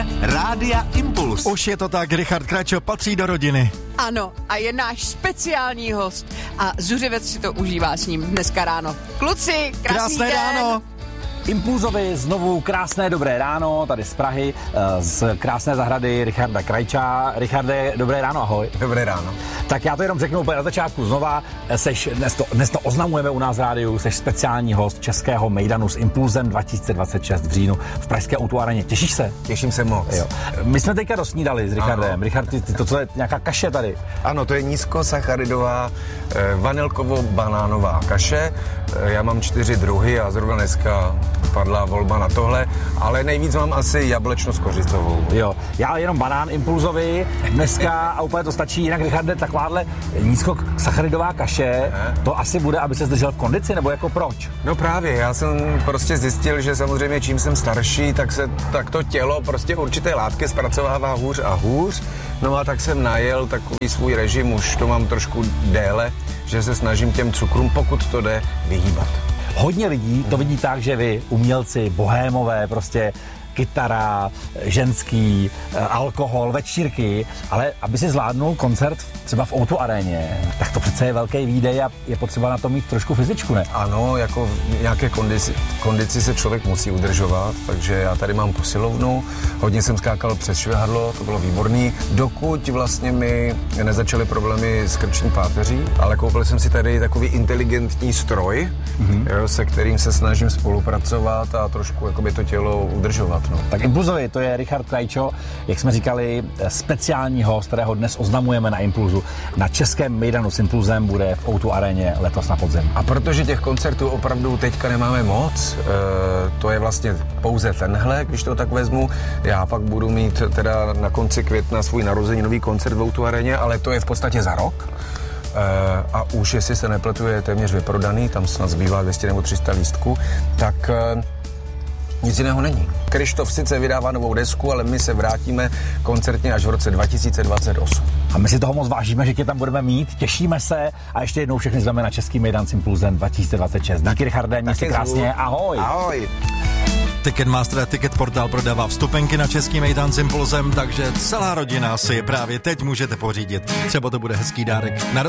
Partner Rádia Impuls. Už je to tak, Richard Krajčo patří do rodiny. Ano, a je náš speciální host a Zuřivec si to užívá s ním dneska ráno. Kluci, krásný den. ráno. Impulzovi znovu krásné dobré ráno, tady z Prahy, z krásné zahrady Richarda Krajča. Richarde, dobré ráno, ahoj. Dobré ráno. Tak já to jenom řeknu úplně na začátku znova. Dnes to oznamujeme u nás v rádiu, seš speciální host českého mejdanu s Impulzem 2026 v říjnu v pražské O2 areně. Těšíš se? Těším se moc. Jo. My jsme teďka dosnídali s Richardem. Ano. Richard, to co je nějaká kaše tady? Ano, to je nízkosacharidová vanilkovo-banánová kaše. Já mám 4 druhy a zrovna dneska padla volba na tohle, ale nejvíc mám asi jablečno-skořicovou. Jo, já jenom banán Impulzovi dneska a úplně to stačí. Jinak, Richarde, takováhle nízkosacharidová kaše, to asi bude, aby se zdržel v kondici, nebo jako proč? No právě, já jsem prostě zjistil, že samozřejmě čím jsem starší, tak to tělo prostě určité látky zpracovává hůř a hůř. No a tak jsem najel takový svůj režim, už to mám trošku déle, že se snažím těm cukrům, pokud to jde, vyhýbat. Hodně lidí to vidí tak, že vy, umělci, bohémové, prostě kytara, ženský, alkohol, večírky, ale aby si zvládnul koncert třeba v O2 aréně, tak to přece je velký výdej a je potřeba na to mít trošku fyzičku, ne? Ano, jako v nějaké kondici se člověk musí udržovat, takže já tady mám posilovnu, hodně jsem skákal přes švihadlo, to bylo výborný, dokud vlastně mi nezačaly problémy s krční páteří, ale koupil jsem si tady takový inteligentní stroj, jo, se kterým se snažím spolupracovat a trošku jakoby to tělo udržovat. No. Tak Impulzovi, to je Richard Krajčo, jak jsme říkali, speciální host, kterého dnes oznamujeme na Impulzu. Na českém mejdanu s Impulzem bude v O2 aréně letos na podzim. A protože těch koncertů opravdu teďka nemáme moc, to je vlastně pouze tenhle, když to tak vezmu, já pak budu mít teda na konci května svůj narozeninový koncert v O2 aréně, ale to je v podstatě za rok. A už, jestli se nepletu, je téměř vyprodaný, tam snad zbývá 200 nebo 300 lístků, tak nic jiného není. Krištof sice vydává novou desku, ale my se vrátíme koncertně až v roce 2028. A my si toho moc vážíme, že tě tam budeme mít, těšíme se a ještě jednou všechny zveme na český mejdan s Impulzem 2026. Díky, Richarde, měj se krásně, ahoj. Ahoj. Ticketmaster a Ticketportál prodává vstupenky na český mejdan s Impulzem, takže celá rodina si je právě teď můžete pořídit. Třeba to bude hezký dárek na